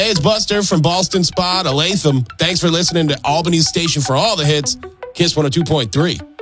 Hey, it's Buster from Ballston Spa to Latham. Thanks for listening to Albany's station for all the hits, Kiss 102.3.